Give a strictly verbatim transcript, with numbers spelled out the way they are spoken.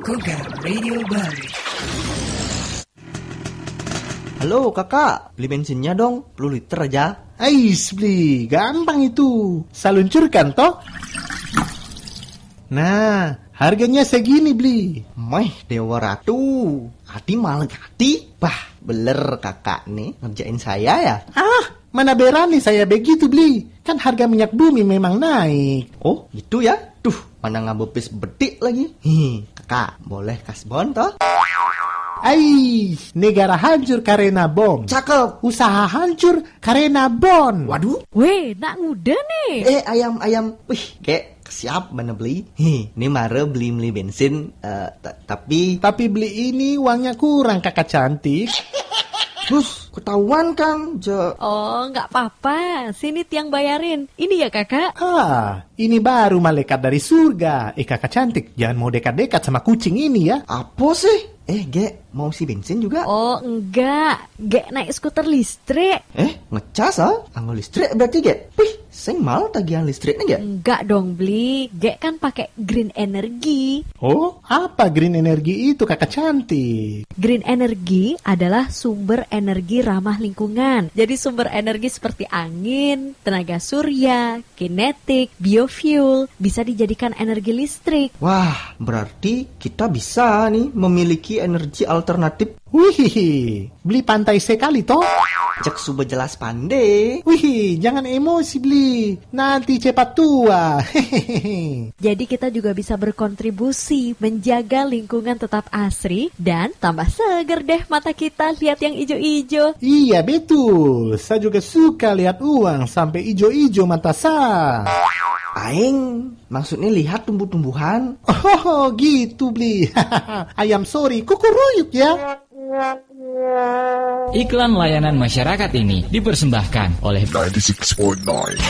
Kogar Radio Bali. Halo kakak, beli bensinnya dong, sepuluh liter aja. Ais beli, gampang itu. Saluncurkan toh. Nah, harganya segini beli. Meh, Dewa Ratu, hati malah hati. Bah, beler kakak nih ngerjain saya ya. Ah, mana berani saya begitu beli. Kan harga minyak bumi memang naik. Oh, gitu ya? Duh, mana ngabepis bedik lagi. Hi, kakak, boleh kasbon toh? Ais, negara hancur karena bom. Cakep. Usaha hancur karena bom. Waduh. Weh, nak muda nih. Eh, ayam-ayam. Wih, kayak siap mana beli. Hi, ini mare beli-beli bensin. Uh, t- tapi... Tapi beli ini uangnya kurang kakak cantik. Terus, ketahuan kan. Je... Oh, nggak apa-apa. Sini tiang bayarin. Ini ya kakak. Ah, ini baru malaikat dari surga. Eh kakak cantik, jangan mau dekat-dekat sama kucing ini ya. Apa sih? Eh, Ge, mau si bensin juga? Oh, enggak. Gek naik skuter listrik. Eh, ngecas ah? Anggo listrik berarti, Ge? Wih, seng mal tagihan listriknya, Ge? Enggak dong, beli. Gek kan pakai green energy. Oh, apa green energy itu kakak cantik? Green energy adalah sumber energi ramah lingkungan. Jadi sumber energi seperti angin, tenaga surya, kinetik, biofuel bisa dijadikan energi listrik. Wah, berarti kita bisa nih memiliki energi alternatif. Wih, beli pantai sekali toh. Cek sudah jelas pandai. Wih, jangan emosi beli. Nanti cepat tua. Hehehe. Jadi kita juga bisa berkontribusi menjaga lingkungan tetap asri dan tambah seger deh mata kita lihat yang ijo-ijo. Iya betul. Saya juga suka lihat uang sampai ijo-ijo mata saya. Aing, maksudnya lihat tumbuh-tumbuhan. Oh gitu beli. Ayam sorry, kukuruyuk ya. Iklan layanan masyarakat ini dipersembahkan oleh ninety-six point nine